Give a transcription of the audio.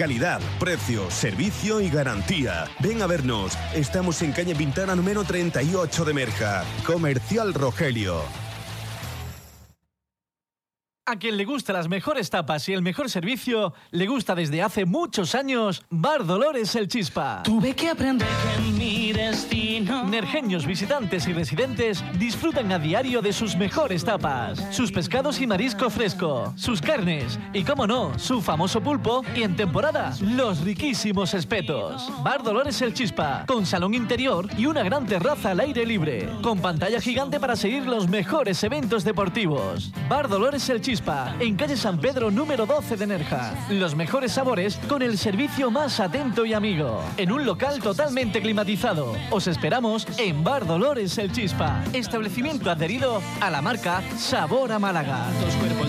Calidad, precio, servicio y garantía. Ven a vernos. Estamos en calle Pintana número 38 de Nerja. Comercial Rogelio. A quien le gustan las mejores tapas y el mejor servicio, le gusta desde hace muchos años Bar Dolores El Chispa. Tuve que aprender que mi destino... Nerjeños, visitantes y residentes disfrutan a diario de sus mejores tapas, sus pescados y marisco fresco, sus carnes y, cómo no, su famoso pulpo y, en temporada, los riquísimos espetos. Bar Dolores El Chispa, con salón interior y una gran terraza al aire libre, con pantalla gigante para seguir los mejores eventos deportivos. Bar Dolores El Chispa, en calle San Pedro número 12 de Nerja. Los mejores sabores con el servicio más atento y amigo. En un local totalmente climatizado. Os esperamos en Bar Dolores El Chispa. Establecimiento adherido a la marca Sabor a Málaga. Dos cuerpos